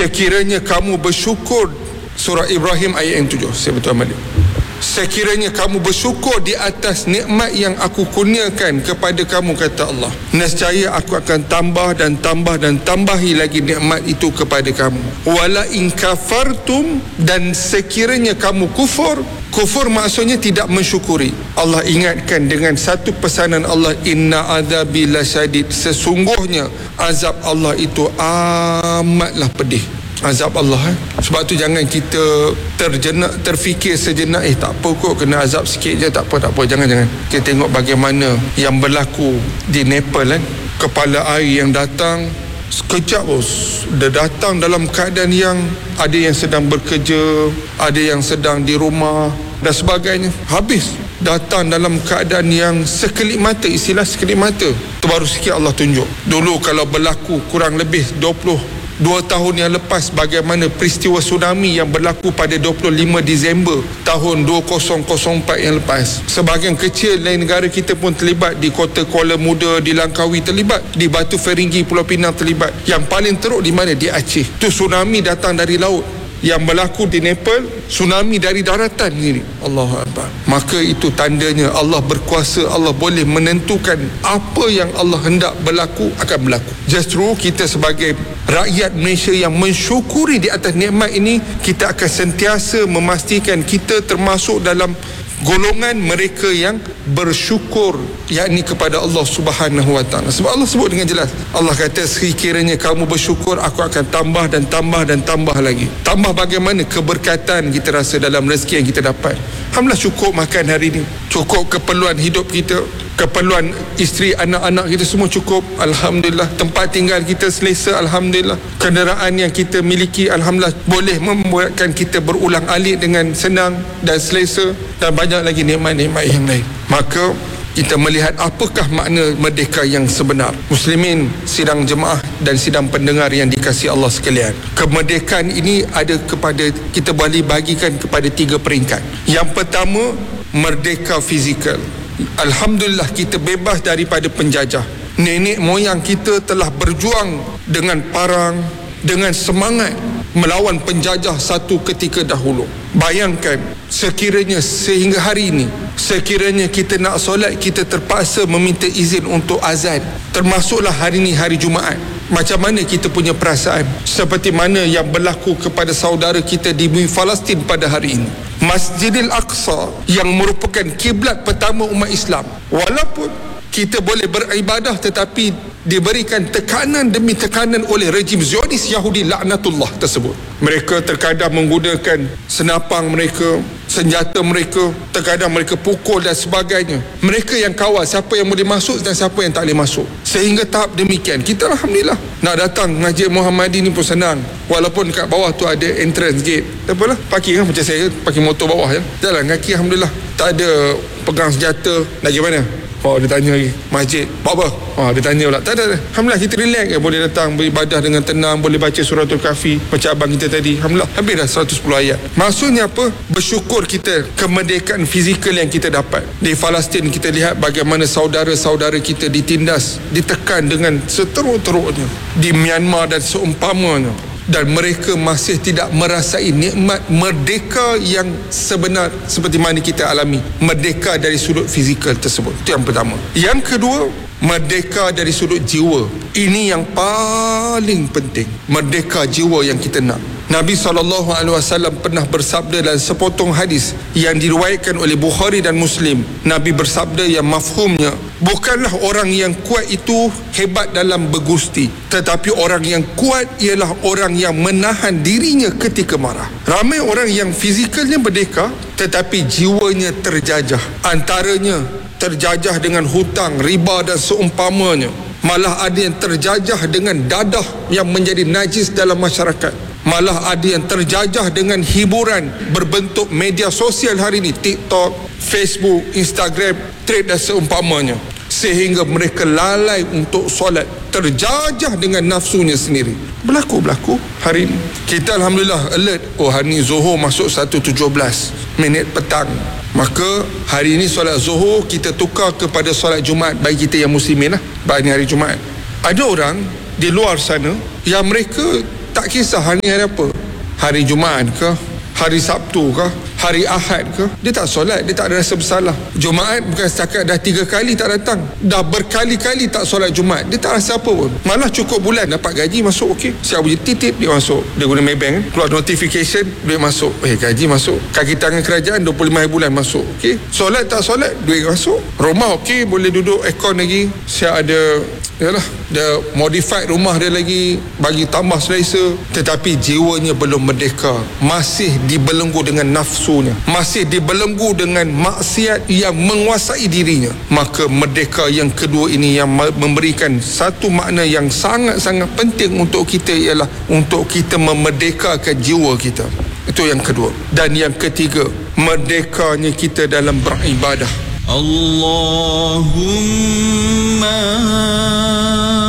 sekiranya kamu bersyukur, surah Ibrahim ayat yang 7, saya betul balik. Sekiranya kamu bersyukur di atas nikmat yang aku kurniakan kepada kamu, kata Allah, nescaya aku akan tambah dan tambah dan tambahi lagi nikmat itu kepada kamu. Wala in kafartum, dan sekiranya kamu kufur. Kufur maksudnya tidak mensyukuri. Allah ingatkan dengan satu pesanan Allah, inna azabi lasyadid, sesungguhnya azab Allah itu amatlah pedih. Azab Allah Sebab tu jangan kita terfikir sejenak, tak apa kot, kena azab sikit je, tak apa. Jangan. Kita tengok bagaimana yang berlaku di Nepal kepala air yang datang sekejap dia datang dalam keadaan yang ada yang sedang bekerja, ada yang sedang di rumah dan sebagainya. Habis datang dalam keadaan yang sekelip mata, istilah sekelip mata tu baru sikit Allah tunjuk. Dulu kalau berlaku kurang lebih 2 tahun yang lepas, bagaimana peristiwa tsunami yang berlaku pada 25 Disember tahun 2004 yang lepas. Sebahagian kecil lain negara kita pun terlibat, di kota Kuala Muda, di Langkawi terlibat, di Batu Feringgi, Pulau Pinang terlibat. Yang paling teruk di mana? Di Aceh. Tu tsunami datang dari laut. Yang berlaku di Nepal, tsunami dari daratan sendiri. Allahu Akbar. Maka itu tandanya Allah berkuasa, Allah boleh menentukan apa yang Allah hendak berlaku akan berlaku. Justru kita sebagai rakyat Malaysia yang mensyukuri di atas nikmat ini, kita akan sentiasa memastikan kita termasuk dalam golongan mereka yang bersyukur, yakni kepada Allah Subhanahu Wa Taala. Sebab Allah sebut dengan jelas, Allah kata sekiranya kamu bersyukur, aku akan tambah dan tambah dan tambah lagi. Tambah bagaimana? Keberkatan kita rasa dalam rezeki yang kita dapat. Alhamdulillah, cukup makan hari ini, cukup keperluan hidup kita, keperluan isteri, anak-anak kita semua cukup, alhamdulillah. Tempat tinggal kita selesa, alhamdulillah. Kenderaan yang kita miliki, alhamdulillah, boleh membuatkan kita berulang-alik dengan senang dan selesa, dan banyak lagi nikmat-nikmat yang lain. Maka kita melihat apakah makna merdeka yang sebenar. Muslimin, sidang jemaah dan sidang pendengar yang dikasihi Allah sekalian, kemerdekaan ini ada kepada, kita boleh bagikan kepada 3 peringkat. Yang pertama, merdeka fizikal. Alhamdulillah, kita bebas daripada penjajah. Nenek moyang kita telah berjuang dengan parang, dengan semangat melawan penjajah satu ketika dahulu. Bayangkan, sekiranya sehingga hari ini, sekiranya kita nak solat, kita terpaksa meminta izin untuk azan, termasuklah hari ini hari Jumaat. Macam mana kita punya perasaan? Seperti mana yang berlaku kepada saudara kita di bumi Palestin pada hari ini. Masjidil Aqsa yang merupakan kiblat pertama umat Islam, walaupun kita boleh beribadah tetapi diberikan tekanan demi tekanan oleh rejim Zionis Yahudi laknatullah tersebut. Mereka terkadang menggunakan senapang mereka, senjata mereka, terkadang mereka pukul dan sebagainya. Mereka yang kawal siapa yang boleh masuk dan siapa yang tak boleh masuk. Sehingga tahap demikian, kita alhamdulillah nak datang Masjid Muhammadi ni pun senang. Walaupun kat bawah tu ada entrance gate, tak apalah, parking kan, macam saya parking motor bawah je, jalan kaki alhamdulillah. Tak ada pegang senjata. Nak pergi mana? Oh, dia tanya lagi, masjid buat apa? Oh, dia tanya pula. Tak ada. Alhamdulillah, kita relax ya, boleh datang beribadah dengan tenang, boleh baca suratul kahfi macam abang kita tadi. Alhamdulillah, habis dah 110 ayat. Maksudnya apa? Bersyukur kita kemerdekaan fizikal yang kita dapat. Di Palestin kita lihat bagaimana saudara-saudara kita ditindas, ditekan dengan seteruk-teruknya. Di Myanmar dan seumpamanya. Dan mereka masih tidak merasai nikmat merdeka yang sebenar seperti mana kita alami. Merdeka dari sudut fizikal tersebut. Itu yang pertama. Yang kedua, merdeka dari sudut jiwa. Ini yang paling penting. Merdeka jiwa yang kita nak. Nabi SAW pernah bersabda dalam sepotong hadis yang diriwayatkan oleh Bukhari dan Muslim. Nabi bersabda yang mafhumnya, bukanlah orang yang kuat itu hebat dalam bergusti, tetapi orang yang kuat ialah orang yang menahan dirinya ketika marah. Ramai orang yang fizikalnya merdeka tetapi jiwanya terjajah. Antaranya terjajah dengan hutang, riba dan seumpamanya. Malah ada yang terjajah dengan dadah yang menjadi najis dalam masyarakat. Malah ada yang terjajah dengan hiburan berbentuk media sosial hari ini, TikTok, Facebook, Instagram, Thread dan seumpamanya. Sehingga mereka lalai untuk solat, terjajah dengan nafsunya sendiri. Berlaku hari ini. Kita alhamdulillah alert. Oh, hari ini Zuhur masuk 1:17 petang. Maka hari ini solat Zuhur kita tukar kepada solat Jumaat bagi kita yang muslimin lah. Bagi hari Jumaat. Ada orang di luar sana yang mereka Tak kisah hari apa, hari Jumaat ke, hari Sabtu ke, hari Ahad ke, dia tak solat, dia tak ada rasa bersalah. Jumaat bukan setakat dah 3 kali tak datang, dah berkali-kali tak solat Jumaat, dia tak rasa apa pun. Malah cukup bulan dapat gaji masuk, okey, siap bunyi titip, dia masuk, dia guna Maybank, keluar notification, duit masuk, gaji masuk, kaki tangan kerajaan 25 bulan masuk, okey. Solat tak solat, duit masuk. Rumah okey, boleh duduk aircon lagi, siap ada, yalah, dia modified rumah dia lagi, bagi tambah selesa, tetapi jiwanya belum merdeka, masih dibelenggu dengan nafsunya, masih dibelenggu dengan maksiat yang menguasai dirinya. Maka merdeka yang kedua ini yang memberikan satu makna yang sangat-sangat penting untuk kita, ialah untuk kita memerdekakan jiwa kita. Itu yang kedua. Dan yang ketiga, merdekanya kita dalam beribadah. Allahumma